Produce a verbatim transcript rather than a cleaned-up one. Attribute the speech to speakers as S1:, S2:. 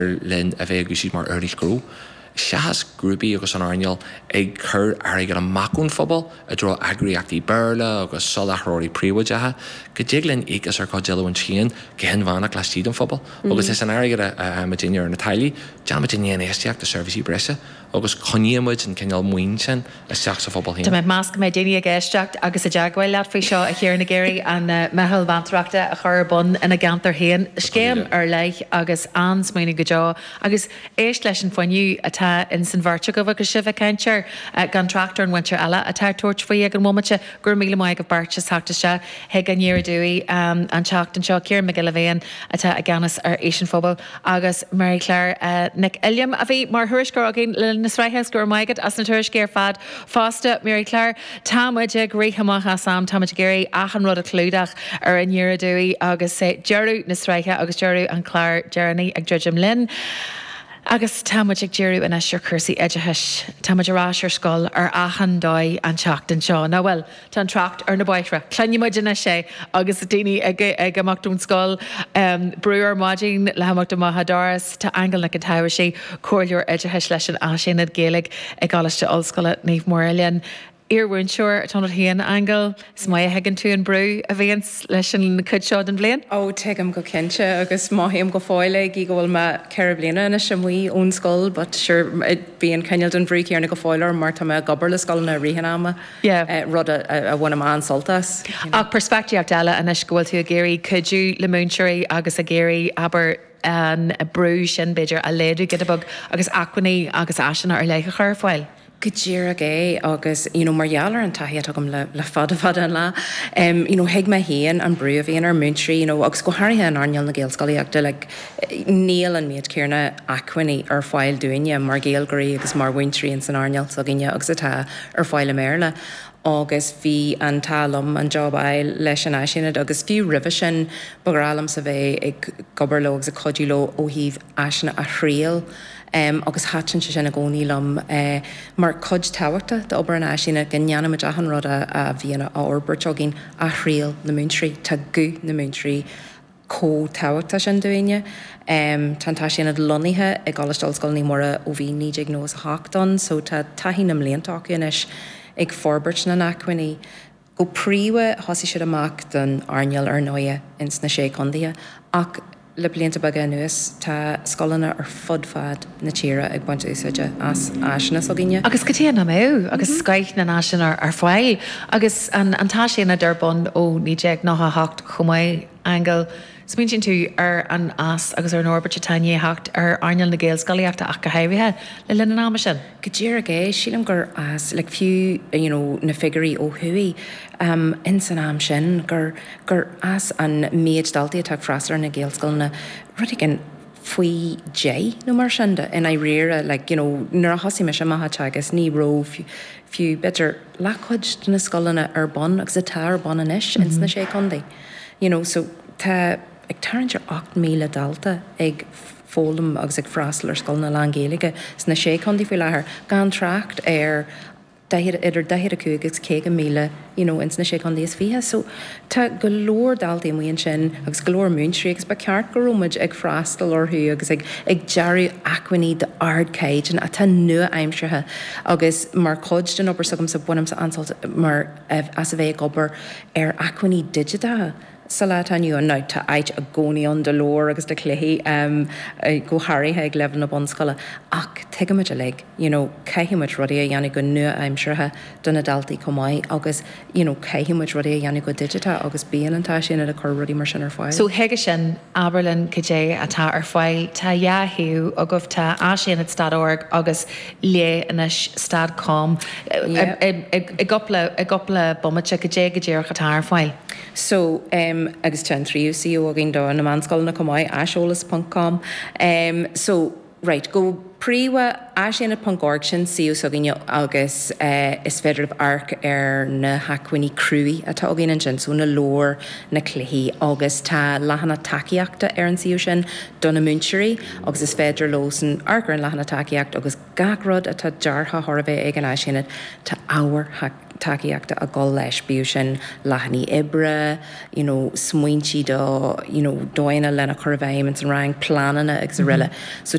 S1: Lynn a bheith gúsí mar early screw. Seas grúpi agus an arneal ag chur arig an macún fphobal a dro agriachtaí burla agus solachróí príomhaidethe go déglinn agus ar codilú an tíon gehen bhana glastíad an fphobal. Agus is an arig a Madinne ar na tailí, John Madinne an éisteach de serviceí brese agus coníimiid an cinál muoin sin a seach sa fphobal hín.
S2: Tá mé másc mé daine a gaiisteach agus a deagháil leat faoi seo a chéar na géirí an mehall bantrachta a chur bun ina gantar héan scéim ar leith agus ans muoine go deo agus éist leis an foiniu atá in san bharrte go agus sibh ceintear gan tractor an winter eile a tá tuairt faoi ag an mómate gur míle maiid go barte teachtaiste he gan níor dúí an teacht an seo céir me giile bhéon atá a ganas ar éisian fphobal agus Mary Claire Nick Illiam a bhí mar thuisgur a gin na sráithes gur maigad as na tuairis géir fad fásta Mary Claire támuide gréchaach sam támuid géirí achan rud a clúdach ar an níor dúí agus sé dearú na sráithe agus dearú an Claire Jeremy ag Judgem Lynn. Agus támuid ag dearú in eisiir cursaí eidetheis támuid arás ar scoil ar achan dóid an teacht an seo. Ná bhfuil tá an tracht ar na baithre. Clonnemuid in sé agus daoine ag ag amachún scoil brúar mádín le hamachta maithadáras tá angel na go taimhir sé cóirleúir eidetheis leis an áisiad Gaeilge ag gáiste ollscoile Naomh Mór Earwound sure at on hen angle smai hegan tú an brew a bhés leis an cud seo an bblion.
S3: Ó teagam go cinse agus maithim go fáile í go bhfuil me ceir bliana na sem mí ón scoil, but sure bíon ceil an bhrú ar na go fáilir mar tá me gobar le scoil na rihanama rud a bhna má an soltas.
S2: Ach perspective deile a is gohfuil tú a géirí cudú le múnseirí agus a géirí aber an brú sin beidir a léadú gidabug agus acquaní agus asana ar leicha chuir fáil.
S3: Gajira gay agus you know Marialar and Tahia tugum le le fada fada la um you know hig my hen and brew in our moontry you know agus go Harry and Arniel na Gael Scully like Neil and Mead Kierna Aquini or file doing ya Mar Gael Gray agus Mar Wintry and San Arniel Suginya agus ta or file Merla agus fi an talum an job I leis an aisiad agus fi rivision bagralam sa bheith ag gobarlo agus a codulo ó híh aisna a chríal Um, agus hatchan se sin a gcónaí lom uh, mar cod táhachta de obair an aisiana gan neanamid ahan rud a, a bhíana á orbirtogin a chríal na múntrí tá gu na múntrí có táhachta sin doine um, tantá sin loníthe ag gálastal scoilní mora ó bhí níd ag nós háachtan so tá taihí na mlíontáach inis ag forbirt na nachcuiní go príomha hosí siad amach don Arniel ar nóia ins na sé condia ach le blianta baga nuas tá scolanna ar fud fad na tíra ag buint úsáide as aisna soginne.
S2: Agus go tíana mé agus scaith na náisian ar ar fáil agus an antá sé na durbon ó níideag nach hacht chumáid angel smín sin tú ar an as agus ar Norbert Tanya hacht ar Arniel na Gael Scullyachta ach go haimhithe le lena náma sin.
S3: Go dtíar gé sílam gur as like fiú you know na figurí ó thuí um in san am sin gur gur as an méid daltaí atá frasar na Gael Sculna rudigin faoi J no mar sinda in I rira like you know nuair a hosí me sem maithe agus ní ro fiú better lachhuid na scolanna ar bon agus a tar bon anis ins na sé condaí you know so tá ag tarint ar eight míle dalta ag fólam agus ag frastal ar scoil na Lán Gaeilge sna sé condaí faoi láthair gan tracht ar idir dahir acu agus cé míle you know ins na sé condaí is fihe so tá go leor daltaí muon sin agus go leor múntrí agus ba ceart go róid ag frastal orthú agus ag ag dearú acquaní de ard céid a tá nua aimimsethe agus mar cod den obair sugam sa bunam sa ansalt mar as a bheith gobar ar acquaní digita Salat aniu an night ta ait a goni on de lore agus de cléhi um go Harry hag leven up on scola ach tegamid a leg you know caihimid rudi a yanni go nu I'm sure ha dun adalti comai agus you know caihimid rudi a yanni go digita agus bean an ta sin a cor rudi mar sin ar file.
S2: So hege sin Aberlin kajé atá ar file ta yahu aguf ta ashin at stad org agus le anish stad com a gopla a gopla bomacha kajé kajé atá ar file.
S3: So um agus ten three C O agin do na manscoil na comai asholas dot com um so right, go príomha a sin na pangorg sin siú so gine agus uh, is féidir arc ar na hacuiní cruúí atá a gin sin so na lór na cluhí agus tá lehanana takeíachta ar an siú sin donna múnseirí agus is féidir lósan arcar an lehanana takeíacht agus gagrod atá deartha thorabheith ag an á sinad tá áhar takeíachta a gá leis bíú sin lehanní ibre, you know, smuintí do, you know, dóina lena chorbhéim an rang planana ag sa riile. So